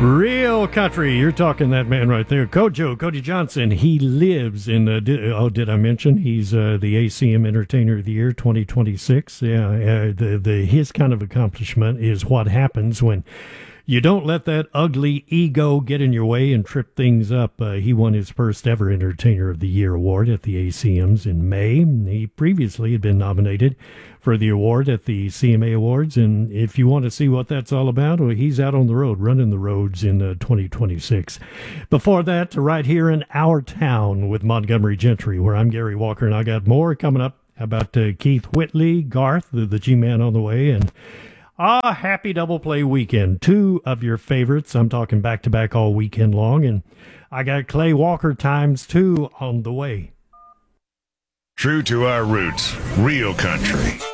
Real country. You're talking that man right there. Cody Johnson. He lives in, did I mention he's the ACM Entertainer of the Year 2026? Yeah, his kind of accomplishment is what happens when you don't let that ugly ego get in your way and trip things up. He won his first ever Entertainer of the Year award at the ACMs in May. He previously had been nominated for the award at the CMA Awards, and if you want to see what that's all about, well, he's out on the road, running the roads in 2026. Before that, right here in our town with Montgomery Gentry, where I'm Gary Walker, and I got more coming up about Keith Whitley, Garth, the G-Man on the way, and happy double play weekend. Two of your favorites. I'm talking back-to-back all weekend long, and I got Clay Walker ×2 on the way. True to our roots, real country.